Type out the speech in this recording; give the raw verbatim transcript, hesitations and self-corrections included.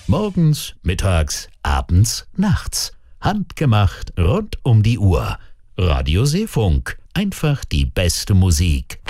Morgens, mittags, abends, nachts. Handgemacht rund um die Uhr. Radio Seefunk. Einfach die beste Musik.